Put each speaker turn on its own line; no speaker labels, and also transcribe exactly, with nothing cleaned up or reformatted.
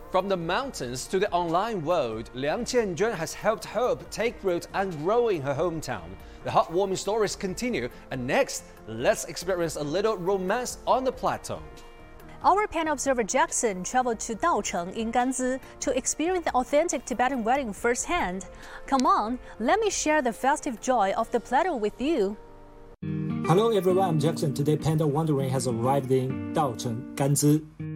From the mountains to the online world, Liang Qianjun has helped hope take root and grow in her hometown. The heartwarming stories continue, and next, let's experience a little romance on the plateau.
Our panel observer Jackson traveled to Daocheng in Ganzi to experience the authentic Tibetan wedding firsthand. Come on, let me share the festive joy of the plateau with you.
Hello everyone, I'm Jackson. Today Panda Wandering has arrived in Daocheng, Ganzi.